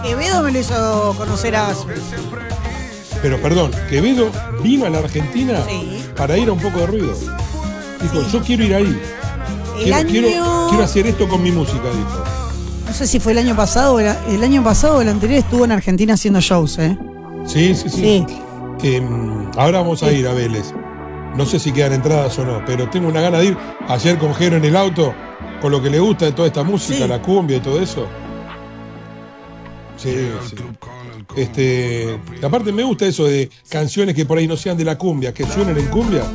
Quevedo me lo hizo conocer a Azu. Pero perdón, Quevedo vino a la Argentina Sí. para ir a Un Poco de Ruido. Dijo, yo quiero ir ahí. Quiero hacer esto con mi música, dijo. No sé si fue el año pasado el año pasado o el anterior estuvo en Argentina haciendo shows, ¿eh? Sí. Ahora vamos a ir a Vélez. No sé si quedan entradas o no, pero tengo una gana de ir. Ayer con Jero en el auto, con lo que le gusta de toda esta música, Sí. la cumbia y todo eso. Sí. Aparte me gusta eso de canciones que por ahí no sean de la cumbia, que suenen en cumbia.